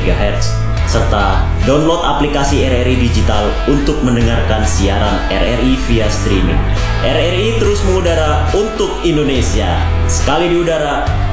MHz, serta download aplikasi RRI Digital untuk mendengarkan siaran RRI via streaming. RRI terus mengudara untuk Indonesia. Sekali di udara,